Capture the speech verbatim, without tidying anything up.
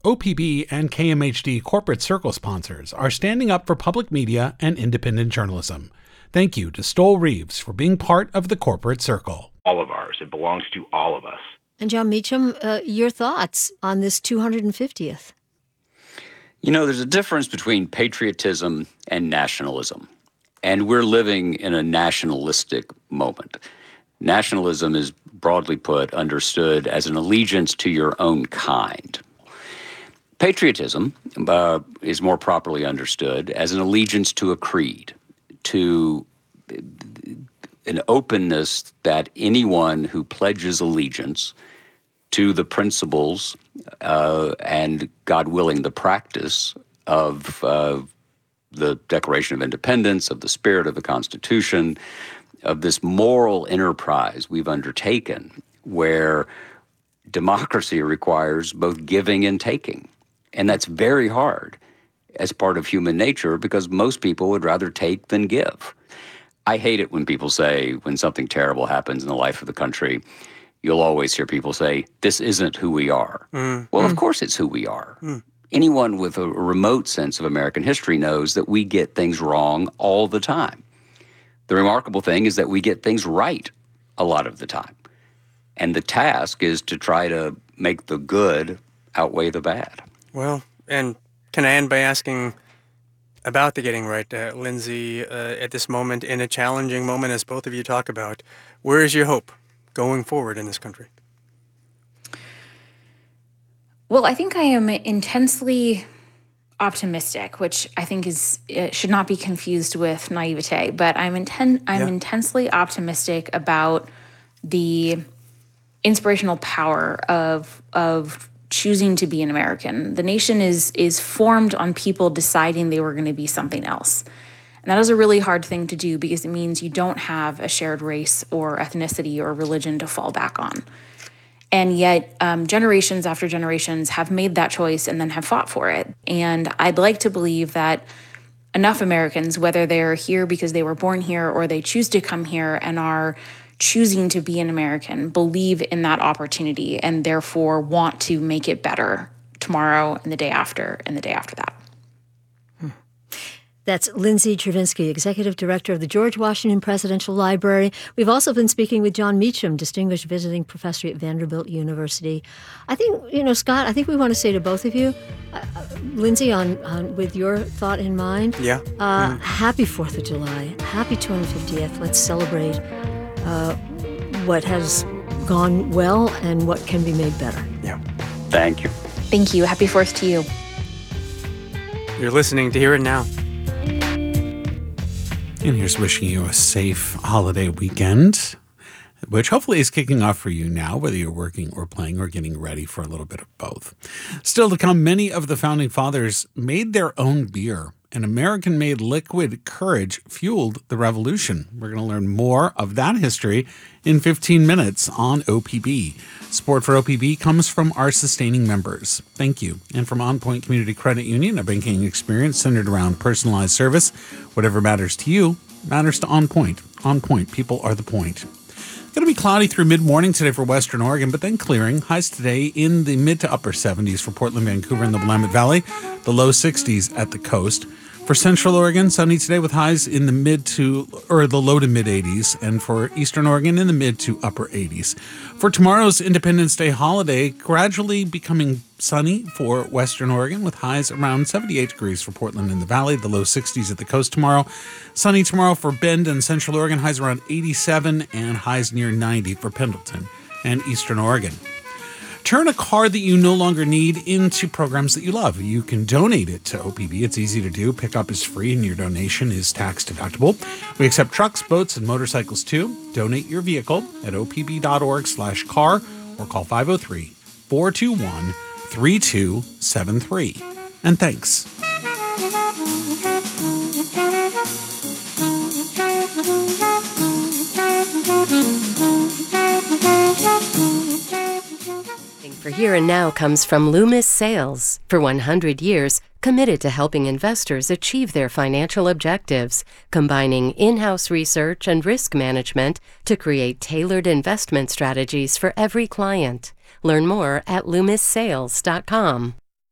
O P B and K M H D Corporate Circle sponsors are standing up for public media and independent journalism. Thank you to Stoll Reeves for being part of the Corporate Circle. All of ours. It belongs to all of us. And Jon Meacham, uh, your thoughts on this two hundred fiftieth? You know, there's a difference between patriotism and nationalism. And we're living in a nationalistic moment. Nationalism is, broadly put, understood as an allegiance to your own kind. Patriotism uh, is more properly understood as an allegiance to a creed, to an openness that anyone who pledges allegiance to the principles uh, and, God willing, the practice of uh, the Declaration of Independence, of the spirit of the Constitution, of this moral enterprise we've undertaken, where democracy requires both giving and taking. And that's very hard as part of human nature because most people would rather take than give. I hate it when people say, when something terrible happens in the life of the country, you'll always hear people say, this isn't who we are. Mm. Well, mm. of course it's who we are. Mm. Anyone with a remote sense of American history knows that we get things wrong all the time. The remarkable thing is that we get things right a lot of the time. And the task is to try to make the good outweigh the bad. Well, and can I end by asking about the getting right, uh, Lindsay, uh, at this moment, in a challenging moment, as both of you talk about, where is your hope going forward in this country? Well, I think I am intensely optimistic, which I think is it should not be confused with naivete, but I'm inten- I'm yeah. intensely optimistic about the inspirational power of of choosing to be an American. The nation is is formed on people deciding they were going to be something else. And that is a really hard thing to do because it means you don't have a shared race or ethnicity or religion to fall back on. And yet um, generations after generations have made that choice and then have fought for it. And I'd like to believe that enough Americans, whether they're here because they were born here or they choose to come here and are choosing to be an American, believe in that opportunity and therefore want to make it better tomorrow and the day after and the day after that. That's Lindsay Chervinsky, Executive Director of the George Washington Presidential Library. We've also been speaking with Jon Meacham, Distinguished Visiting Professor at Vanderbilt University. I think, you know, Scott, I think we want to say to both of you, uh, Lindsay, on, on with your thought in mind, yeah. Uh, mm. happy fourth of July, happy two hundred fiftieth. Let's celebrate uh, what has gone well and what can be made better. Yeah. Thank you. Thank you. Happy fourth to you. You're listening to Hear It Now. And here's wishing you a safe holiday weekend, which hopefully is kicking off for you now, whether you're working or playing or getting ready for a little bit of both. Still to come, many of the Founding Fathers made their own beer, and American-made liquid courage fueled the revolution. We're going to learn more of that history in fifteen minutes on O P B. Support for O P B comes from our sustaining members. Thank you. And from On Point Community Credit Union, a banking experience centered around personalized service. Whatever matters to you matters to On Point. On Point, people are the point. Going to be cloudy through mid-morning today for Western Oregon, but then clearing. Highs today in the mid to upper seventies for Portland, Vancouver, and the Willamette Valley. The low sixties at the coast. For Central Oregon, sunny today with highs in the mid to, or the low to mid eighties. And for Eastern Oregon, in the mid to upper eighties. For tomorrow's Independence Day holiday, gradually becoming sunny for Western Oregon with highs around seventy-eight degrees for Portland and the Valley, the low sixties at the coast tomorrow. Sunny tomorrow for Bend and Central Oregon, highs around eighty-seven and highs near ninety for Pendleton and Eastern Oregon. Turn a car that you no longer need into programs that you love. You can donate it to O P B. It's easy to do. Pickup is free and your donation is tax deductible. We accept trucks, boats, and motorcycles too. Donate your vehicle at opb.org slash car or call five oh three, four two one, three two seven three. And thanks. For Here and Now comes from Loomis Sales. For one hundred years, committed to helping investors achieve their financial objectives, combining in-house research and risk management to create tailored investment strategies for every client. Learn more at loomis sales dot com.